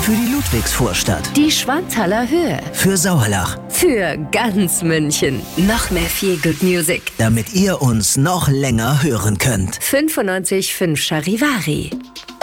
Für die Ludwigsvorstadt. Die Schwanthaler Höhe. Für Sauerlach. Für ganz München. Noch mehr Feel Good Music. Damit ihr uns noch länger hören könnt. 95.5 Charivari.